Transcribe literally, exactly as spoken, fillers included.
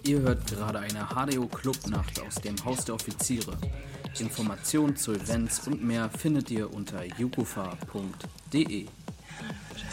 Ihr hört gerade eine H D O Clubnacht aus dem Haus der Offiziere. Informationen zu Events und mehr findet ihr unter jukufa punkt de.